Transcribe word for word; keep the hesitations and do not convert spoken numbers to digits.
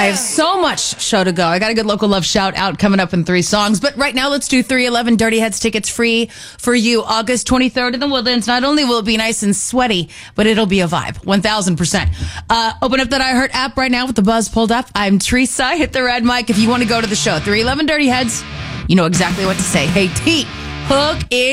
I have so much show to go. I got a good local love shout out coming up in three songs. But right now, let's do three eleven Dirty Heads tickets free for you. August twenty-third in the Woodlands. Not only will it be nice and sweaty, but it'll be a vibe. one thousand percent. Uh, open up that iHeart app right now with the buzz pulled up. I'm Teresa. Hit the red mic if you want to go to the show. three eleven Dirty Heads. You know exactly what to say. Hey, T, hook it